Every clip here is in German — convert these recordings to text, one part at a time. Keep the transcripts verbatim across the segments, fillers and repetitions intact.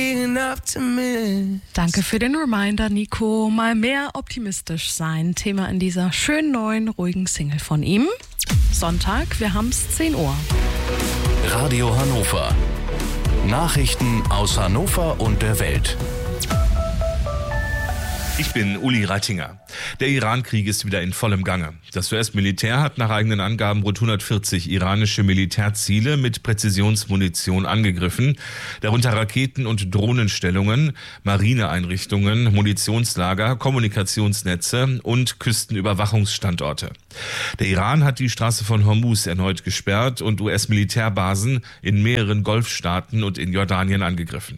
Danke für den Reminder, Nico. Mal mehr optimistisch sein. Thema in dieser schönen neuen, ruhigen Single von ihm. Sonntag, wir haben's zehn Uhr. Radio Hannover. Nachrichten aus Hannover und der Welt. Ich bin Uli Reitinger. Der Iran-Krieg ist wieder in vollem Gange. Das U S-Militär hat nach eigenen Angaben rund hundertvierzig iranische Militärziele mit Präzisionsmunition angegriffen, darunter Raketen- und Drohnenstellungen, Marineeinrichtungen, Munitionslager, Kommunikationsnetze und Küstenüberwachungsstandorte. Der Iran hat die Straße von Hormuz erneut gesperrt und U S-Militärbasen in mehreren Golfstaaten und in Jordanien angegriffen.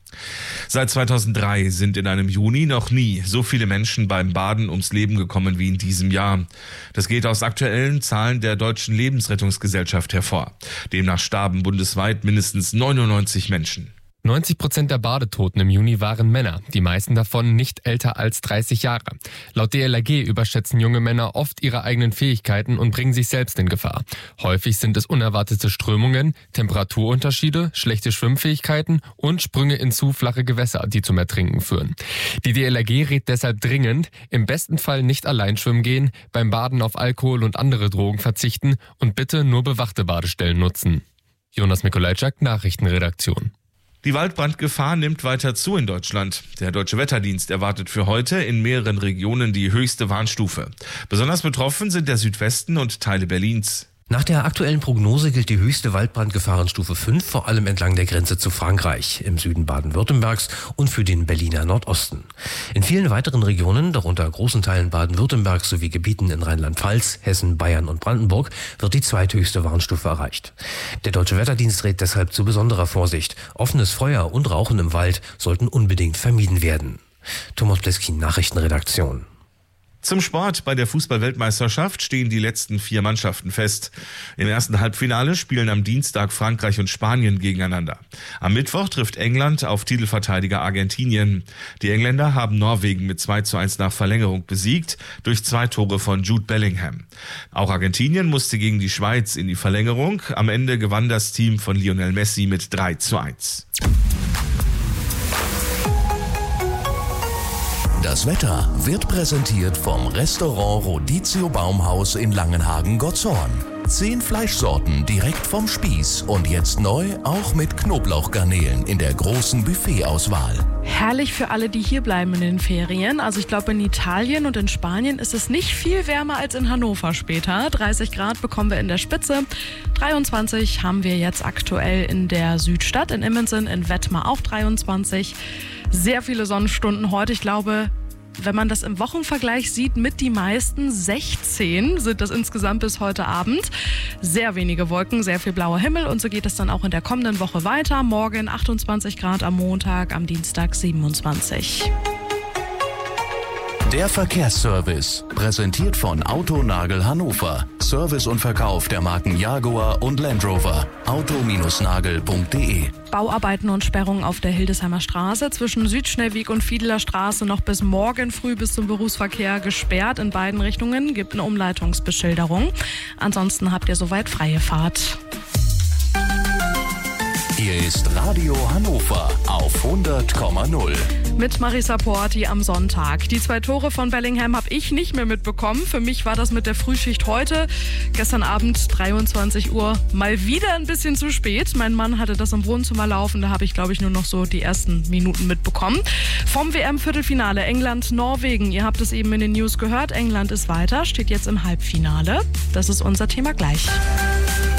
Seit zweitausenddrei sind in einem Juni noch nie so viele Menschen beim Baden ums Leben gekommen wie in diesem Jahr. Das geht aus aktuellen Zahlen der Deutschen Lebensrettungsgesellschaft hervor. Demnach starben bundesweit mindestens neunundneunzig Menschen. neunzig Prozent der Badetoten im Juni waren Männer, die meisten davon nicht älter als dreißig Jahre. Laut D L R G überschätzen junge Männer oft ihre eigenen Fähigkeiten und bringen sich selbst in Gefahr. Häufig sind es unerwartete Strömungen, Temperaturunterschiede, schlechte Schwimmfähigkeiten und Sprünge in zu flache Gewässer, die zum Ertrinken führen. Die D L R G rät deshalb dringend, im besten Fall nicht allein schwimmen gehen, beim Baden auf Alkohol und andere Drogen verzichten und bitte nur bewachte Badestellen nutzen. Jonas Mikolajczak, Nachrichtenredaktion. Die Waldbrandgefahr nimmt weiter zu in Deutschland. Der Deutsche Wetterdienst erwartet für heute in mehreren Regionen die höchste Warnstufe. Besonders betroffen sind der Südwesten und Teile Berlins. Nach der aktuellen Prognose gilt die höchste Waldbrandgefahrenstufe fünf, vor allem entlang der Grenze zu Frankreich, im Süden Baden-Württembergs und für den Berliner Nordosten. In vielen weiteren Regionen, darunter großen Teilen Baden-Württembergs sowie Gebieten in Rheinland-Pfalz, Hessen, Bayern und Brandenburg, wird die zweithöchste Warnstufe erreicht. Der Deutsche Wetterdienst rät deshalb zu besonderer Vorsicht. Offenes Feuer und Rauchen im Wald sollten unbedingt vermieden werden. Thomas Pleskin, Nachrichtenredaktion. Zum Sport. Bei der Fußball-Weltmeisterschaft stehen die letzten vier Mannschaften fest. Im ersten Halbfinale spielen am Dienstag Frankreich und Spanien gegeneinander. Am Mittwoch trifft England auf Titelverteidiger Argentinien. Die Engländer haben Norwegen mit zwei zu eins nach Verlängerung besiegt, durch zwei Tore von Jude Bellingham. Auch Argentinien musste gegen die Schweiz in die Verlängerung. Am Ende gewann das Team von Lionel Messi mit drei zu eins. Das Wetter wird präsentiert vom Restaurant Rodizio Baumhaus in Langenhagen-Gottshorn. Zehn Fleischsorten direkt vom Spieß und jetzt neu auch mit Knoblauchgarnelen in der großen Buffetauswahl. Herrlich für alle, die hier bleiben in den Ferien. Also ich glaube, in Italien und in Spanien ist es nicht viel wärmer als in Hannover später. dreißig Grad bekommen wir in der Spitze. dreiundzwanzig haben wir jetzt aktuell in der Südstadt, in Immensen, in Wettmar auch dreiundzwanzig. Sehr viele Sonnenstunden heute. Ich glaube, wenn man das im Wochenvergleich sieht, mit die meisten, sechzehn sind das insgesamt bis heute Abend. Sehr wenige Wolken, sehr viel blauer Himmel und so geht es dann auch in der kommenden Woche weiter. Morgen achtundzwanzig Grad, am Montag, am Dienstag siebenundzwanzig. Der Verkehrsservice, präsentiert von Autonagel Hannover. Service und Verkauf der Marken Jaguar und Land Rover. auto nagel punkt de. Bauarbeiten und Sperrungen auf der Hildesheimer Straße zwischen Südschnellweg und Fiedeler Straße noch bis morgen früh bis zum Berufsverkehr gesperrt. In beiden Richtungen gibt eine Umleitungsbeschilderung. Ansonsten habt ihr soweit freie Fahrt. Hier ist Radio Hannover auf hundert Komma null. Mit Marisa Porti am Sonntag. Die zwei Tore von Bellingham habe ich nicht mehr mitbekommen. Für mich war das mit der Frühschicht heute. Gestern Abend dreiundzwanzig Uhr mal wieder ein bisschen zu spät. Mein Mann hatte das im Wohnzimmer laufen. Da habe ich, glaube ich, nur noch so die ersten Minuten mitbekommen. Vom W M-Viertelfinale England-Norwegen. Ihr habt es eben in den News gehört. England ist weiter, steht jetzt im Halbfinale. Das ist unser Thema gleich.